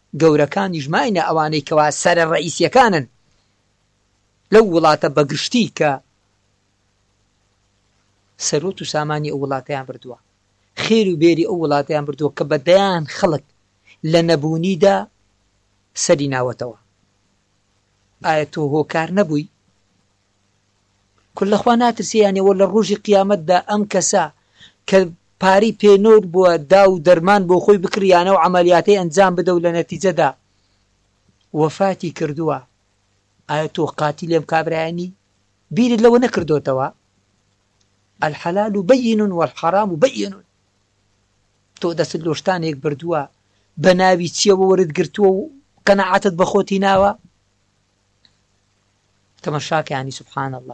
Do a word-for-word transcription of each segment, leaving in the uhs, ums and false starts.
گەورەکانی ژماینە ئەوانەی کەوا سەرە ڕئیسیەکانن لەو وڵاتە بەگشتی کە سەرۆت و سامانی ئەو وڵاتیان بردووە، خێر و بێری ئەو وڵاتیان بردووە کە بەدەیان خەڵک لە نەبوونیدا سەری ناوەتەوە. ئایا تۆ هۆکار نەبووی؟ کول لەخوا ناترسیانەوە لە ڕۆژی قیامەتدا ئەم کەسە کە پارەی پێنۆر بووە دا و دەرمان بۆ خۆی بکریانە و عەمەلیاتەی ئەنجام بدە و لە نەتیجەدا وەفاتی کردووە، ئایا تۆ قاتی لێم کابرایانی بیرت لەوە نەکردۆتەوە؟ الحەلال بەین والحەرام بەین. تۆ دەست لۆ شتانێک بردووە بە ناوی چیەوە وەرت گرتووە و قەنەعەتت بە خۆتی ناوە؟ تەماشاکە ینی سوبحان الله.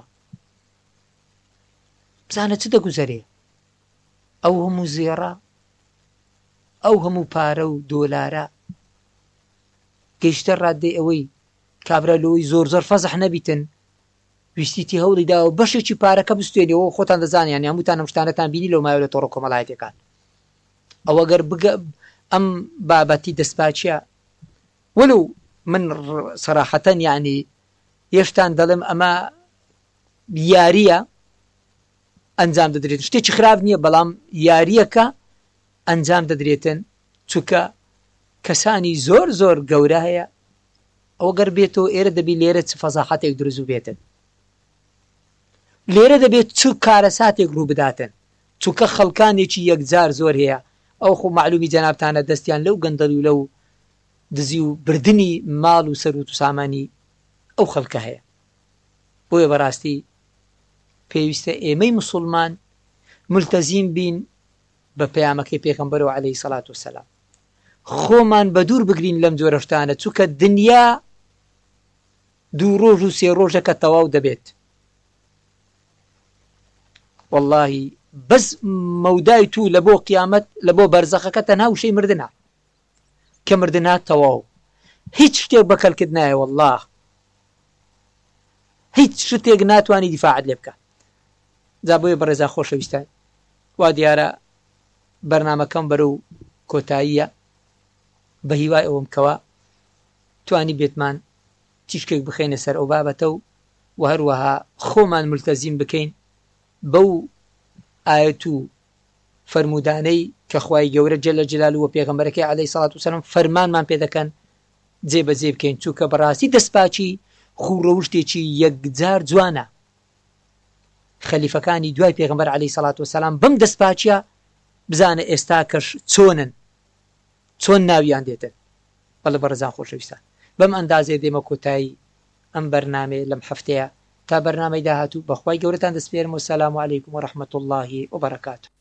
بزانە چ دەگوزەرێ ئەو هەموو زێڕە، ئەو هەموو پارە و دۆلارە گەیشتە ڕادەی ئەوەی کابرا لەوەی زۆر زۆر فەزح نەبیتن، ویستیتی هەوڵی داوە بەشێکی پارەکە بستوێنەوە. خۆتان دەزانیان هەمووتان ئەم شتانەتان بینی لەو مایۆ لە تۆڕە کۆمەڵایەتەکان. ئەوە گەر بگە ئەم بابەتی دەستپاچیە، وەلو من سەراحەتەن یعنی هێشتان دەڵێم ئەمە یاریە ئەنجام دەدرێت، شتێکی خراپ نییە، بەڵام یاریەکە ئەنجام دەدرێتن چونکە کەسانی زۆر زۆر گەورە هەیە. ئەوە گەر بێتەوە ئێرە دەبی لێرە چ فەزاحەتێک دروست بێتن، لێرە دەبێت چ کارەساتێک ڕوو بداتن چونکە خەڵکانێکی یەکجار زۆر هەیە. ئەو خۆ معلومی جەنابتانە دەستیان لەو گەندەڵ و لەو دزی و بردنی ماڵ و سەروت و سامانی ئەو خەڵکە هەیە. بۆیە بەڕاستی پێویستە ئێمەی موسڵمان ملتەزیم بین بە پەیامەکەی پێغەمبەرەوە عەلەیهی سەڵات وەسەلام، خۆمان بە دوور بگرین لەم جۆرە شتانە چونکە دنیا دوو ڕۆژ و سێ ڕۆژەکە تەواو دەبێت. واللهی بەس مەودای تو لە بۆ قیامەت لە بۆ بەرزەخەکە تەنها وشەی مردنە کە مردنە تەواو، هیچ شتێک بەکەلکرد نایە. والله هیچ شتێک ناتوانانی دیفاعت لێ بکە. جا بۆیە بەڕێزا خۆشەویستان وا دیارە بەرنامەکەم بەرەو کۆتاییە، بە هیوای ئەوم کەوە توانی بێتمان تیشکێک بخێنە سەر ئەو بابەتە و و هەروەها خۆمان ملتەزیم بکەین بەو ئایەت و فەرمودانەی کە خوای گەورە جەلە جەلالوهو و پێغەمبەرەکەی عەلەیهی سەڵات وسەلام فەرمانمان پێ دەکەن جێبەجێ بکەین چونکە بەڕاستی دەستپاچی خوڕەوشتێکی یەکجار جوانە. خەلیفەکانی دوای پێغەمبەر عەلەیهی سەڵات وسەلام بەم دەستپاچیە بزانە ئێستا کەش چۆنن، چۆن ناویان دێتن. بەڵێ بەڕێزان خۆشەویستان بەم ئەندازێ دێمە کۆتایی ئەم بەرنامێ لەم هەفتەیە تا بەرنامەی داهاتوو بەخوای گەورەتان دەسپێرم و سەلام عەلەیکوم و ڕەحمەتوڵڵاهی وبەرەکاتوه.